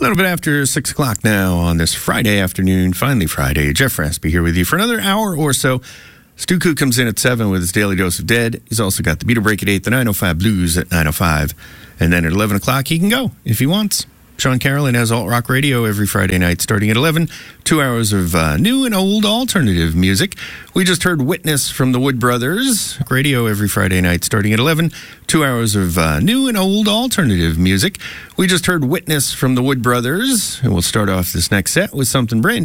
little bit after 6 o'clock now on this Friday afternoon, finally Friday. Jeff Raspy here with you for another hour or so. Stu Ku comes in at 7 with his daily dose of dead. He's also got the Beat or Break at 8, the 905 Blues at 905. And then at 11 o'clock, he can go if he wants. Sean Carolyn has Alt Rock Radio every Friday night starting at 11. 2 hours of new and old alternative music. We just heard Witness from the Wood Brothers. Radio every Friday night starting at 11. 2 hours of new and old alternative music. We just heard Witness from the Wood Brothers. And we'll start off this next set with something brand new.